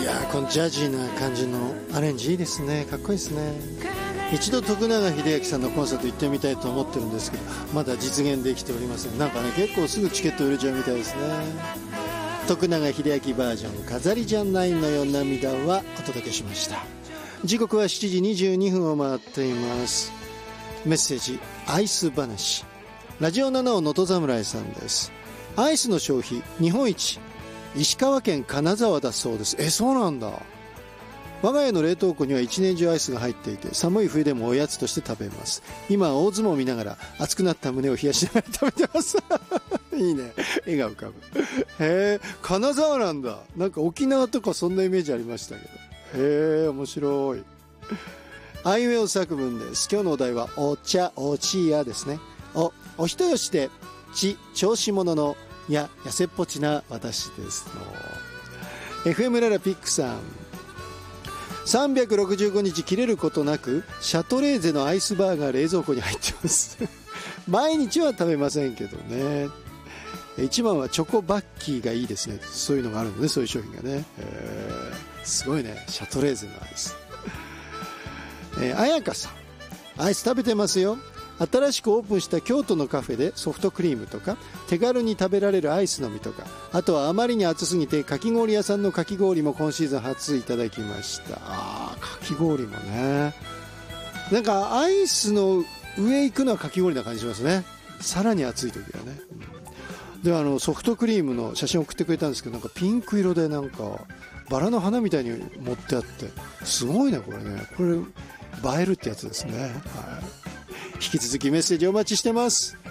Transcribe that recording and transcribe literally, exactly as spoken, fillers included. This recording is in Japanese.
いやー、このジャジーな感じのアレンジいいですね。かっこいいですね。一度徳永英明さんのコンサート行ってみたいと思ってるんですけど、まだ実現できておりません。なんかね、結構すぐチケット売れちゃうみたいですね。徳永英明バージョン、飾りじゃないのよ涙はお届けしました。時刻はしちじにじゅうにふんを回っています。メッセージ、アイス話。ラジオななお能登侍さんです。アイスの消費日本一、石川県金沢だそうです。え、そうなんだ。我が家の冷凍庫には一年中アイスが入っていて、寒い冬でもおやつとして食べます。今は大相撲を見ながら熱くなった胸を冷やしながら食べてますいいね、笑顔浮かぶ。へえ、金沢なんだ。なんか沖縄とかそんなイメージありましたけど、へえ、面白い。あいうえお作文です。今日のお題はお茶おちやですね。お、お人よしで、ち、調子者のや、やせっぽちな私ですの。 エフエム ララピックさん、さんびゃくろくじゅうごにち切れることなくシャトレーゼのアイスバーが冷蔵庫に入ってます毎日は食べませんけどね。一番はチョコバッキーがいいですね。そういうのがあるのね、そういう商品がね。えー、すごいね、シャトレーゼのアイス。えー、あやかさん、アイス食べてますよ。新しくオープンした京都のカフェでソフトクリームとか手軽に食べられるアイスの実とか、あとはあまりに暑すぎてかき氷屋さんのかき氷も今シーズン初いただきました。あー、かき氷もね、なんかアイスの上行くのはかき氷な感じしますね。さらに暑い時はね、うん、であのソフトクリームの写真送ってくれたんですけど、なんかピンク色でなんかバラの花みたいに持ってあってすごいね、これね。これ映えるってやつですね。はい、引き続きメッセージお待ちしてます。